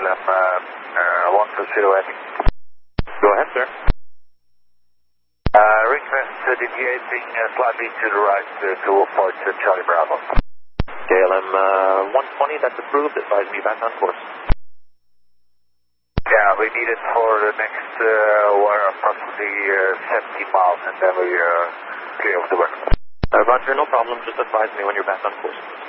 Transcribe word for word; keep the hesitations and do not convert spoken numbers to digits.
M uh, uh, one two zero heading. Go ahead, sir. Uh, request uh, deviating uh, slightly to the right uh, to Port uh, Charlie Bravo. K L M uh, one twenty, that's approved. Advise me back on course. Yeah, we need it for the next, uh, we're approximately uh, seventy miles, and then we uh, clear of the work. Uh, Roger, no problem. Just advise me when you're back on course.